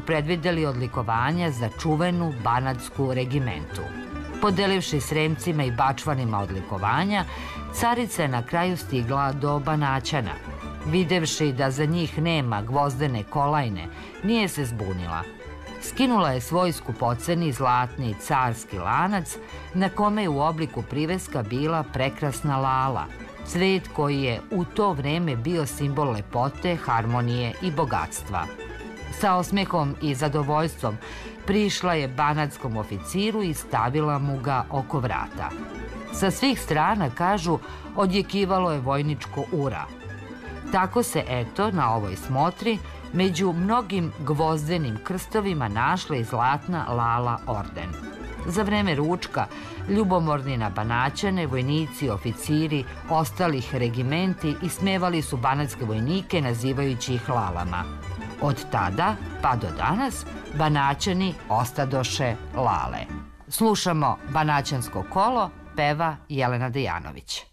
predvideli odlikovanja za čuvenu banatsku regimentu. Podelivši Sremcima i Bačvanima odlikovanja, carica je na kraju stigla do Banaćana. Videvši da za njih nema gvozdene kolajne, nije se zbunila. Skinula je svoj skupoceni zlatni carski lanac na kome je u obliku priveska bila prekrasna lala, cvet koji je u to vreme bio simbol lepote, harmonije i bogatstva. Sa osmehom i zadovoljstvom prišla je banatskom oficiru i stavila mu ga oko vrata. Sa svih strana, kažu, odjekivalo je vojničko ura. Tako se, eto, na ovoj smotri među mnogim gvozdenim krstovima našla i zlatna lala orden. Za vreme ručka, ljubomorni na Banaćane, vojnici, oficiri, ostalih regimenti ismevali su banatske vojnike nazivajući ih lalama. Od tada pa do danas Banaćani ostadoše lale. Slušamo Banaćansko kolo, peva Jelena Dejanović.